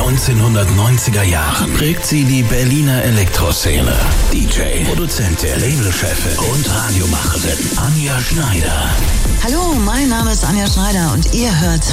1990er Jahren prägt sie die Berliner Elektroszene. DJ, Produzentin, Labelchefin und Radiomacherin Anja Schneider. Hallo, mein Name ist Anja Schneider und ihr hört